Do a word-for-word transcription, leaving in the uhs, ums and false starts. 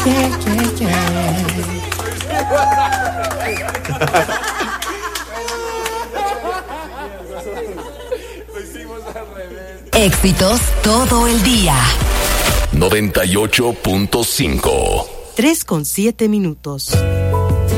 Yeah, yeah, yeah. Éxitos todo el día. noventa y ocho punto cinco. tres con siete minutos.